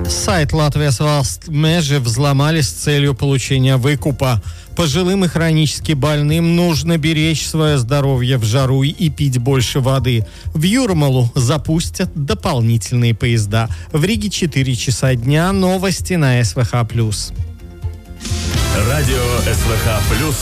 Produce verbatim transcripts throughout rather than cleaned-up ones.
Сайт Латвijas valsts meži взломали с целью получения выкупа. Пожилым и хронически больным нужно беречь свое здоровье в жару и пить больше воды. В Юрмалу запустят дополнительные поезда. В Риге четыре часа дня. Новости на эс вэ ха плюс. Радио эс вэ ха плюс.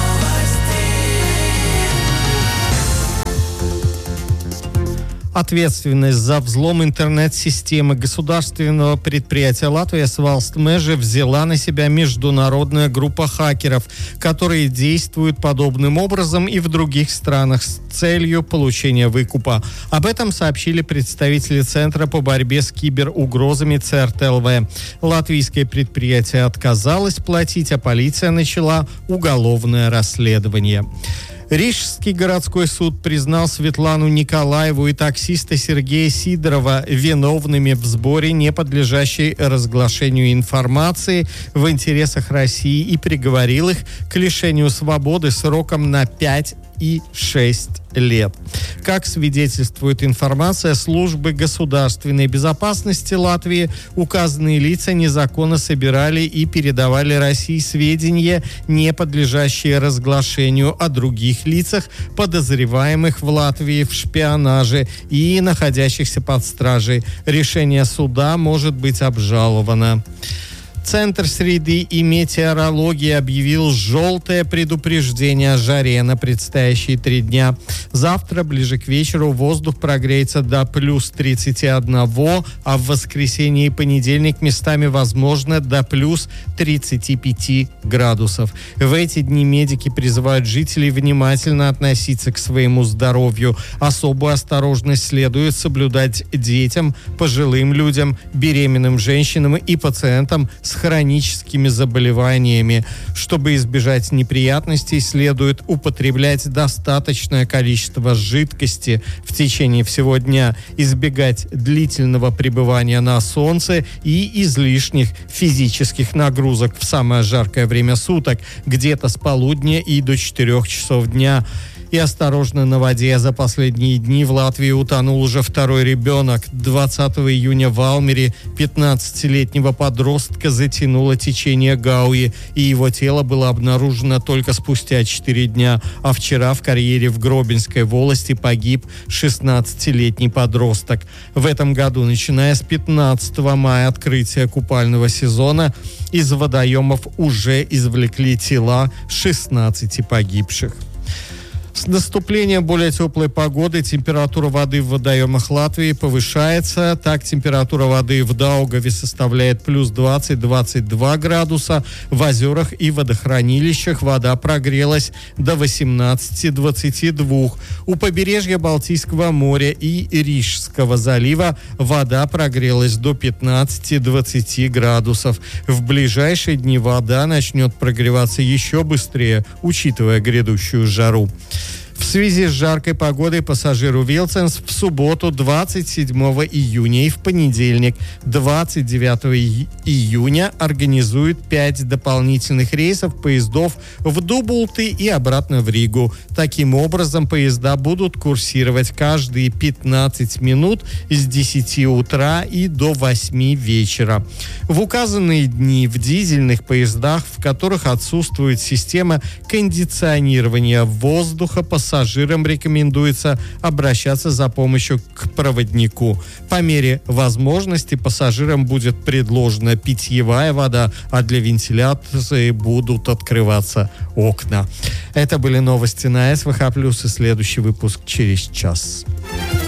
Ответственность за взлом интернет-системы государственного предприятия Латвijas valsts meži взяла на себя международная группа хакеров, которые действуют подобным образом и в других странах с целью получения выкупа. Об этом сообщили представители Центра по борьбе с киберугрозами цэ эр тэ эл вэ. Латвийское предприятие отказалось платить, а полиция начала уголовное расследование. Рижский городской суд признал Светлану Николаеву и таксиста Сергея Сидорова виновными в сборе, не подлежащей разглашению информации в интересах России, и приговорил их к лишению свободы сроком на пять и шесть лет. Как свидетельствует информация службы государственной безопасности Латвии, указанные лица незаконно собирали и передавали России сведения, не подлежащие разглашению, о других лицах, подозреваемых в Латвии в шпионаже и находящихся под стражей. Решение суда может быть обжаловано. Центр среды и метеорологии объявил желтое предупреждение о жаре на предстоящие три дня. Завтра, ближе к вечеру, воздух прогреется до плюс тридцати одного, а в воскресенье и понедельник местами возможно до плюс тридцати пяти градусов. В эти дни медики призывают жителей внимательно относиться к своему здоровью. Особую осторожность следует соблюдать детям, пожилым людям, беременным женщинам и пациентам с хроническими заболеваниями. Чтобы избежать неприятностей, следует употреблять достаточное количество жидкости в течение всего дня, избегать длительного пребывания на солнце и излишних физических нагрузок в самое жаркое время суток, где-то с полудня и до четырех часов дня. И осторожно на воде. За последние дни в Латвии утонул уже второй ребенок. двадцатого июня в Алмере пятнадцатилетнего подростка затянуло течение Гауи, и его тело было обнаружено только спустя четыре дня. А вчера в карьере в Гробинской волости погиб шестнадцатилетний подросток. В этом году, начиная с пятнадцатого мая, открытия купального сезона, из водоемов уже извлекли тела шестнадцати погибших. С наступлением более теплой погоды температура воды в водоемах Латвии повышается. Так, температура воды в Даугаве составляет плюс двадцать - двадцать два градуса. В озерах и водохранилищах вода прогрелась до восемнадцати - двадцати двух. У побережья Балтийского моря и Рижского залива вода прогрелась до пятнадцати - двадцати градусов. В ближайшие дни вода начнет прогреваться еще быстрее, учитывая грядущую жару. В связи с жаркой погодой пассажиру Вилсенс в субботу двадцать седьмого июня и в понедельник двадцать девятого июня организуют пять дополнительных рейсов поездов в Дубулты и обратно в Ригу. Таким образом, поезда будут курсировать каждые пятнадцать минут с десяти утра и до восьми вечера. В указанные дни в дизельных поездах, в которых отсутствует система кондиционирования воздуха, пассажирам Пассажирам рекомендуется обращаться за помощью к проводнику. По мере возможности пассажирам будет предложена питьевая вода, а для вентиляции будут открываться окна. Это были новости на эс вэ ха плюс, и следующий выпуск через час.